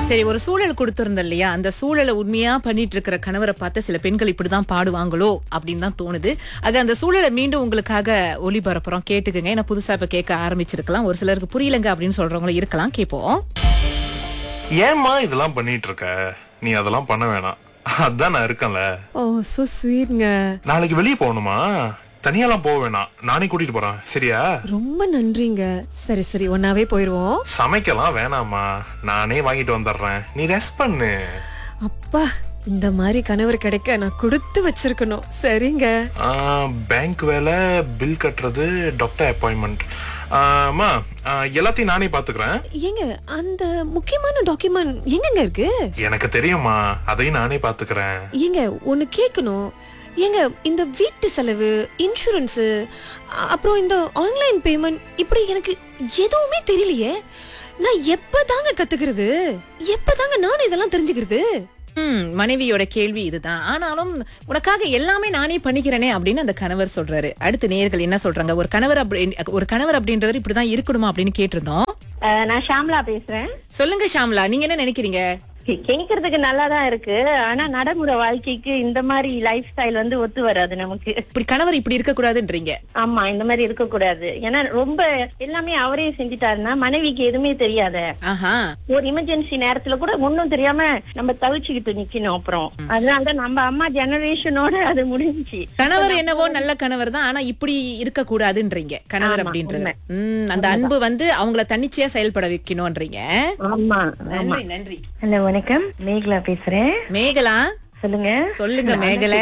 சரி, ஒரு சூழல் கொடுத்திருந்தோம் இல்லையா, அந்த சூழலை உண்மையா பண்ணிட்டு இருக்கிற கணவரை பார்த்து சில பெண்கள் இப்படிதான் பாடுவாங்களோ அப்படின்னு தான் தோணுது. அது அந்த சூழலை மீண்டும் உங்களுக்காக ஒளிபரப்புறோம், கேட்டுக்குங்க. ஏன்னா புதுசா இப்ப கேட்க ஆரம்பிச்சிருக்கலாம், ஒரு சிலருக்கு புரியலங்க அப்படின்னு சொல்றவங்களும் இருக்கலாம். கேட்போம். ஏம்மா இதெல்லாம் பண்ணிட்டு இருக்க? நீ அதெல்லாம் பண்ண வேணாம், அதான் நான் இருக்கேன்ல. ஓ சோ ஸ்வீட்ங்க. நாளைக்கு வெளியே போகணுமா? தனியாலாம் போக வேணாம், நானே கூட்டிட்டு போறேன், சரியா? ரொம்ப நன்றிங்க. சரி சரி, ஒன்னாவே போயிருவோம். சமைக்கலாம் வேணாமா, நானே வாங்கிட்டு வந்துடுறேன், நீ ரெஸ்ட் பண்ணு. அப்பா, இந்த மாதிரி கணவர் கிடைக்க நான் கொடுத்து வச்சிருக்கணும். சரிங்க. பேங்க் வேலை, பில் கட்டுறது, டாக்டர் அப்பாயின்மெண்ட், அம்மா எல்லாத்தையும் நானே பாத்துக்கிறேன். ஏங்க, அந்த முக்கியமான டாக்குமெண்ட் எங்கங்க இருக்கு? எனக்கு தெரியுமா, அதையும் நானே பாத்துக்கிறேன். ஏங்க, ஒன்னு கேட்கணும். ஏங்க, இந்த வீட்டு செலவு, இன்சூரன்ஸ், அப்புறம் இந்த ஆன்லைன் பேமெண்ட், இப்படி எனக்கு எதுவுமே தெரியலையே. நான் எப்பதாங்க கத்துக்கிறது? எப்பதாங்க நான் இதெல்லாம் தெரிஞ்சுக்கிறது? மனைவியோட கேள்வி இதுதான். ஆனாலும் உனக்காக எல்லாமே நானே பண்ணிக்கிறேனே அப்படின்னு அந்த கணவர் சொல்றாரு. அடுத்து நேயர்கள் என்ன சொல்றாங்க? ஒரு கணவர் அப்படின்றவர் இப்படிதான் இருக்கணுமா அப்படின்னு கேட்டிருந்தோம். நான் ஷாம்லா பேசுறேன். சொல்லுங்க ஷாம்லா, நீங்க என்ன நினைக்கிறீங்க? கேக்குறதுக்கு நல்லாதான் இருக்கு. ஆனா நடைமுறை வாழ்க்கைக்கு இந்த மாதிரி லைஃப் ஸ்டைல் ஒத்து வராது நமக்கு. இப்படி கணவர் இப்படி இருக்க கூடாதுன்றீங்க? ஆமா, இந்த மாதிரி இருக்க கூடாது. ஏன்னா ரொம்ப எல்லாமே அவரே செஞ்சுட்டாருன்னா மனைவிக்கு எதுவுமே தெரியாத. ஒரு எமர்ஜென்சி நேரத்துல கூட ஒன்னும் தெரியாம நம்ம தவிச்சுக்கிட்டு நிக்கணும். அப்புறம் அதனாலதான் நம்ம அம்மா ஜெனரேஷனோட அது முடிஞ்சுச்சு. கணவர் என்னவோ நல்ல கணவர் தான், ஆனா இப்படி இருக்க கூடாதுன்றீங்க கணவர் அப்படின்றது. அந்த அன்பு அவங்கள தன்னிச்சையா செயல்பட வைக்கணும்ன்றீங்க. ஆமா, நன்றி நன்றி. ஹலோ, வணக்கம். மேகலா பேசுறேன். மேகலா, சொல்லுங்க. சொல்லுங்க மேகலை.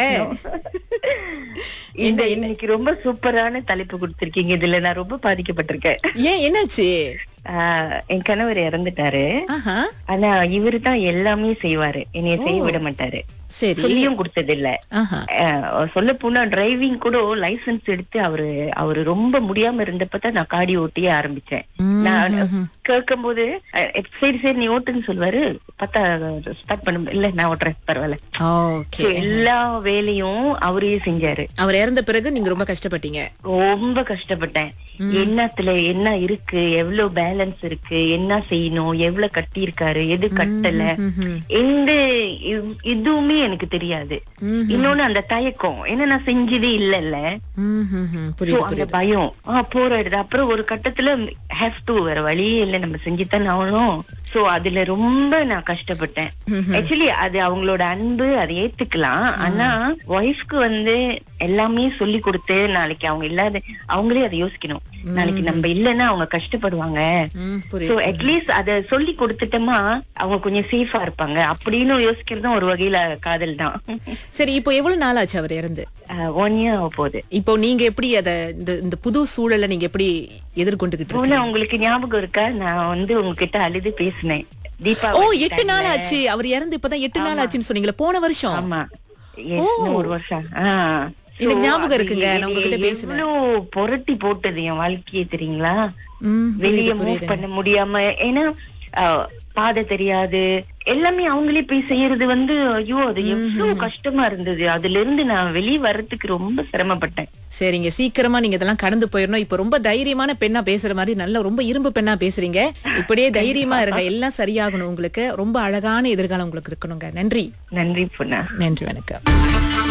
இன்னைக்கு ரொம்ப சூப்பரான தலைப்பு கொடுத்திருக்கீங்க. இதுல நான் ரொம்ப பாதிக்கப்பட்டிருக்கேன். ஏன், என்னாச்சு? என் கணவர் இறந்துட்டாரு. ஆனா இவரு தான் எல்லாமே செய்வாரு, என்னைய செய்ய விட மாட்டாரு. சொல்லியும் கொடுத்தது இல்ல. சொல்ல போனா டிரைவிங் கூட லைசன்ஸ் எடுத்து அவரு ரொம்ப முடியாம இருந்தப்பதான் நான் காடி ஓட்டியே ஆரம்பிச்சேன். நான் கேட்கும் போது சரி சரி நீ ஓட்டுன்னு சொல்லுவாரு. பார்த்தா ஸ்டார்ட் பண்ண இல்ல, நான் ஓட்டுறேன் பரவாயில்ல. எல்லா வேலையும் அவரே செஞ்சாரு. அவர் இறந்த பிறகு நீங்க ரொம்ப கஷ்டப்பட்டீங்க? ரொம்ப கஷ்டப்பட்டேன். என்னத்துல என்ன இருக்கு, எவ்வளவு பேலன்ஸ் இருக்கு, என்ன செய்யணும், எவ்வளவு கட்டி இருக்காரு, எது கட்டல, எந்த இதுவுமே எனக்கு தெரியாது. இன்னொன்னு அந்த தயக்கம், ஏன்னா நான் செஞ்சதே இல்லல்ல, அந்த பயம் போராடுது. அப்புறம் ஒரு கட்டத்துல ஹேவ் டு, வேற வழியே இல்ல, நம்ம செஞ்சுதான் ஆகணும். சோ அதுல ரொம்ப நான் கஷ்டப்பட்டேன். ஆக்சுவலி அது அவங்களோட அன்பு, அதை ஏத்துக்கலாம். ஆனா ஒய்ஃப்க்கு எல்லாமே சொல்லி கொடுத்து நாளைக்கு அவங்க இல்லாத அவங்களே அதை யோசிக்கணும். நாளைக்கு நம்ம இல்லன்னா அவங்க கஷ்டப்படுவாங்க. சோ அட்லீஸ்ட் அத சொல்லி கொடுத்துட்டோமா அவங்க கொஞ்சம் சேஃபா இருப்பாங்க அப்படின்னு யோசிக்கிறதும் ஒரு வகையில காதல் தான். சரி, இப்போ எவ்வளவு நாள் ஆச்சு அவர் இறந்து? 1 year போகுது. இப்போ நீங்க எப்படி அத இந்த புது சூழலை நீங்க எப்படி எதிர்கொண்டுகிட்டு இருக்கீங்க? உங்களுக்கு ஞாபகம் இருக்கா, நான் உங்ககிட்ட அழுது பேசினேன். ஓ, 8 நாள் ஆச்சு அவர் இறந்து. இப்பதான் 8 நாள் ஆச்சுன்னு சொன்னீங்களா? போன வருஷம்? ஆமா, ஒரு வருஷம். எனக்கு ஞாபகம் இருக்குங்க, நான் உங்ககிட்ட பேசினேன். புரட்டி போட்டது என் வாழ்க்கையே தெரியுங்களா. வெளியே மூவ் பண்ண முடியாம, ஏன்னா பாதை தெரியாது, எல்லாமே அவங்களே போய் செய்யறது ஐயோ அது எவ்வளவு கஷ்டமா இருந்தது. அதுல இருந்து நான் வெளியே வர்றதுக்கு ரொம்ப சிரமப்பட்டேன். சரிங்க, சீக்கிரமா நீங்க இதெல்லாம் கடந்து போயிடணும். இப்ப ரொம்ப தைரியமான பெண்ணா பேசுற மாதிரி, நல்ல ரொம்ப இரும்பு பெண்ணா பேசுறீங்க. இப்படியே தைரியமா இருங்க, எல்லாம் சரியாகணும். உங்களுக்கு ரொம்ப அழகான எதிர்காலம் உங்களுக்கு இருக்கணுங்க. நன்றி. நன்றி பொண்ணா. நன்றி, வணக்கம்.